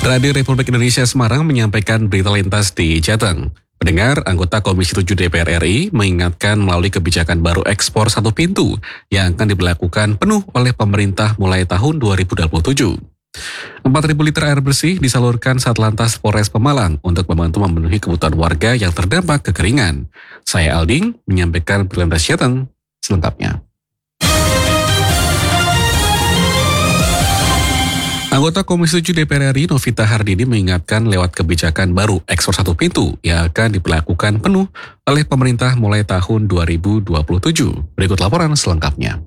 Radio Republik Indonesia Semarang menyampaikan berita lintas di Jateng. Pendengar, anggota Komisi 7 DPR RI mengingatkan melalui kebijakan baru ekspor satu pintu yang akan diberlakukan penuh oleh pemerintah mulai tahun 2027. 4.000 liter air bersih disalurkan Satlantas Polres Pemalang untuk membantu memenuhi kebutuhan warga yang terdampak kekeringan. Saya Alding menyampaikan berita lintas Jateng selengkapnya. Anggota Komisi 7 DPR RI Novita Hardini mengingatkan lewat kebijakan baru ekspor satu pintu yang akan diberlakukan penuh oleh pemerintah mulai tahun 2027. Berikut laporan selengkapnya.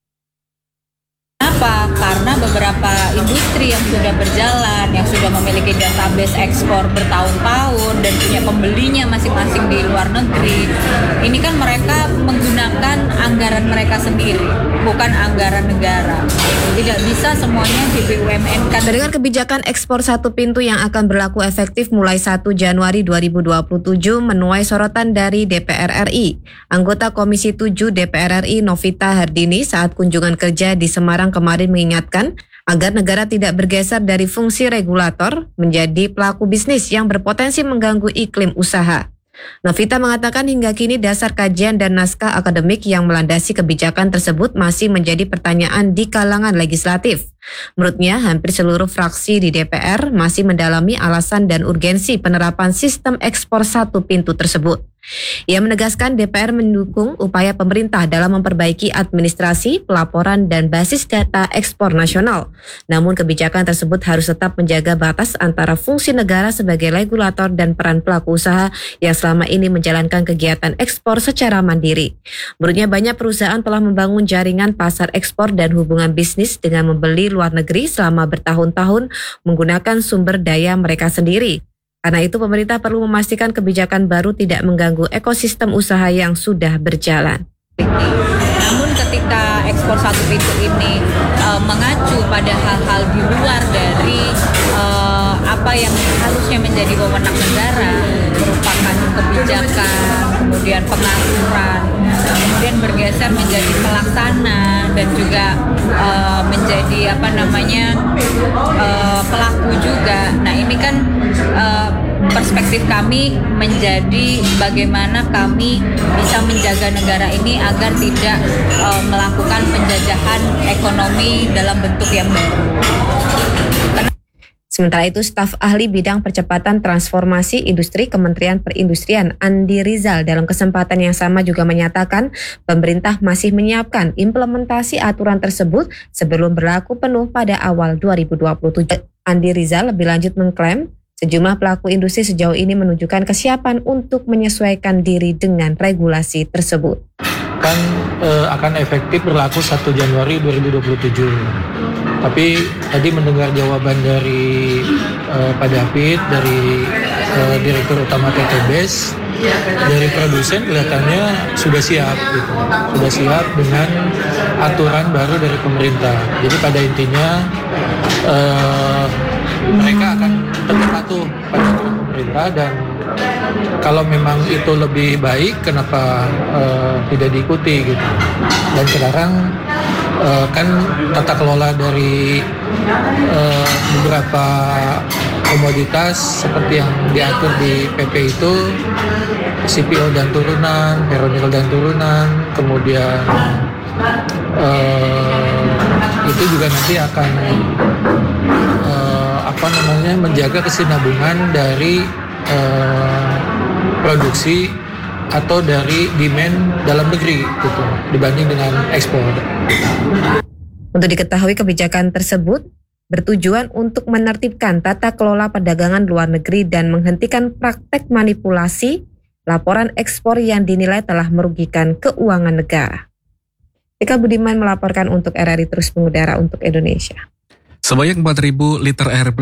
Kenapa? Karena beberapa industri yang sudah berjalan, yang sudah memiliki database ekspor bertahun-tahun dan punya pembelinya masing-masing di luar negeri, ini kan mereka menggunakan anggaran mereka sendiri, bukan anggaran negara. Tidak bisa semuanya di BUMN-kan. Dengan kebijakan ekspor satu pintu yang akan berlaku efektif mulai 1 Januari 2027 menuai sorotan dari DPR RI. Anggota Komisi 7 DPR RI Novita Hardini saat kunjungan kerja di Semarang kemarin mengingatkan agar negara tidak bergeser dari fungsi regulator menjadi pelaku bisnis yang berpotensi mengganggu iklim usaha. Novita mengatakan hingga kini dasar kajian dan naskah akademik yang melandasi kebijakan tersebut masih menjadi pertanyaan di kalangan legislatif. Menurutnya, hampir seluruh fraksi di DPR masih mendalami alasan dan urgensi penerapan sistem ekspor satu pintu tersebut. Ia menegaskan DPR mendukung upaya pemerintah dalam memperbaiki administrasi, pelaporan, dan basis data ekspor nasional. Namun kebijakan tersebut harus tetap menjaga batas antara fungsi negara sebagai regulator dan peran pelaku usaha yang selama ini menjalankan kegiatan ekspor secara mandiri. Menurutnya banyak perusahaan telah membangun jaringan pasar ekspor dan hubungan bisnis dengan membeli luar negeri selama bertahun-tahun menggunakan sumber daya mereka sendiri. Karena itu pemerintah perlu memastikan kebijakan baru tidak mengganggu ekosistem usaha yang sudah berjalan. Namun ketika ekspor satu pintu ini mengacu pada hal-hal di luar dari apa yang harusnya menjadi wewenang negara, merupakan kebijakan, kemudian pengaturan, kemudian bergeser menjadi pelaksana dan juga menjadi pelaku juga. Nah ini kan perspektif kami menjadi bagaimana kami bisa menjaga negara ini agar tidak melakukan penjajahan ekonomi dalam bentuk yang baru. Sementara itu, staf ahli bidang percepatan transformasi industri Kementerian Perindustrian Andi Rizal dalam kesempatan yang sama juga menyatakan pemerintah masih menyiapkan implementasi aturan tersebut sebelum berlaku penuh pada awal 2027. Andi Rizal lebih lanjut mengklaim sejumlah pelaku industri sejauh ini menunjukkan kesiapan untuk menyesuaikan diri dengan regulasi tersebut. Kan akan efektif berlaku 1 Januari 2027. Tapi tadi mendengar jawaban dari Pak David, dari Direktur Utama TTBes, dari produsen kelihatannya sudah siap gitu. Sudah siap dengan aturan baru dari pemerintah. Jadi pada intinya mereka akan tetap patuh pada aturan pemerintah, dan kalau memang itu lebih baik, kenapa tidak diikuti gitu. Dan sekarang kan tata kelola dari beberapa komoditas seperti yang diatur di PP itu CPO dan turunan, ferronil dan turunan, kemudian itu juga nanti akan menjaga kesinambungan dari produksi atau dari demand dalam negeri gitu dibanding dengan ekspor. Untuk diketahui, kebijakan tersebut bertujuan untuk menertibkan tata kelola perdagangan luar negeri dan menghentikan praktek manipulasi laporan ekspor yang dinilai telah merugikan keuangan negara. Eka Budiman melaporkan untuk RRI Terus Mengudara untuk Indonesia. Sebanyak 4.000 liter air